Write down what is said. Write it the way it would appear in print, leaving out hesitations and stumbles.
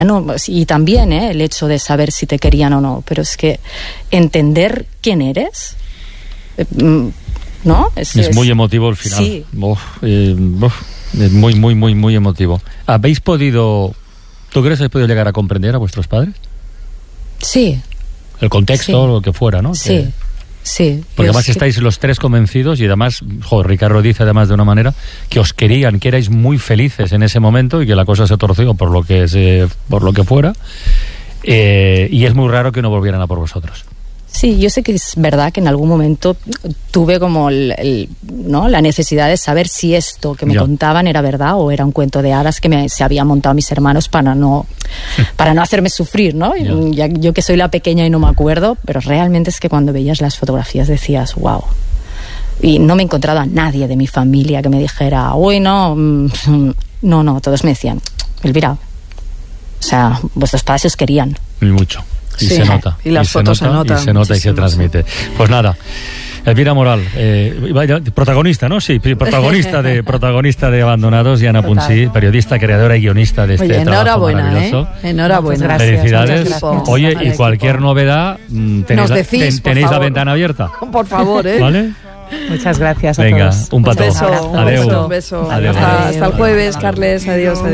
No, y también el hecho de saber si te querían o no, pero es que entender quién eres, ¿no? Es muy emotivo el final. Sí. Es muy, muy, muy, muy emotivo. ¿Tú crees que habéis podido llegar a comprender a vuestros padres? Sí. El contexto, lo que fuera, ¿no? Sí. Sí. Porque además estáis los tres convencidos y además, Ricardo dice además de una manera que os querían, que erais muy felices en ese momento y que la cosa se torció por lo que fuera, y es muy raro que no volvieran a por vosotros. Sí, yo sé que es verdad que en algún momento tuve como ¿no? la necesidad de saber si esto que me contaban era verdad o era un cuento de hadas que se habían montado mis hermanos para no hacerme sufrir, ¿no? Yo que soy la pequeña y no me acuerdo, pero realmente es que cuando veías las fotografías decías, wow. Y no me he encontrado a nadie de mi familia que me dijera, uy, no, todos me decían, Elvira, o sea, vuestros padres os querían. Y mucho. Y se nota. Y las fotos se notan. Y se nota y se transmite. Pues nada, Elvira Moral, protagonista, ¿no? Sí, protagonista de Abandonados, y Ana Punsí, periodista, creadora y guionista de este trabajo maravilloso. Enhorabuena. Gracias, felicidades. Oye, y cualquier novedad, tenéis la ventana abierta. Por favor, ¿Vale? Muchas gracias a Venga, todos. un petó. Un beso. Adeu. Un beso. Adeu. Hasta el jueves, Carles. Adiós.